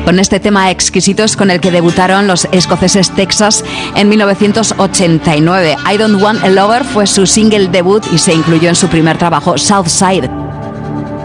Con este tema exquisito es con el que debutaron los escoceses Texas en 1989. I Don't Want a Lover fue su single debut y se incluyó en su primer trabajo, Southside.